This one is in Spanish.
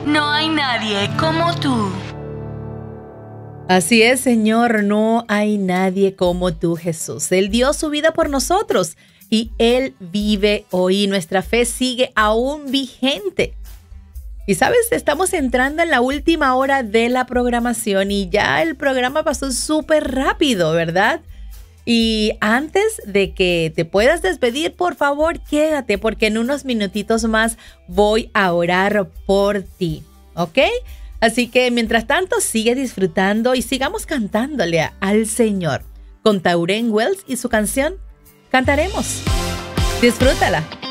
No hay nadie como tú. Así es, Señor, no hay nadie como tú, Jesús. Él dio su vida por nosotros y Él vive hoy. Nuestra fe sigue aún vigente. Y sabes, estamos entrando en la última hora de la programación y ya el programa pasó súper rápido, ¿verdad? Y antes de que te puedas despedir, por favor, quédate porque en unos minutitos más voy a orar por ti, ¿ok? Así que mientras tanto sigue disfrutando y sigamos cantándole al Señor con Tauren Wells y su canción Cantaremos. Disfrútala.